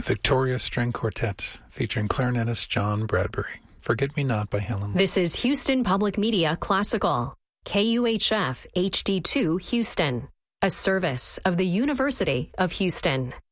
The Victoria String Quartet, featuring clarinetist John Bradbury. Forget Me Not by Helen. This is Houston Public Media Classical, KUHF HD2 Houston, a service of the University of Houston.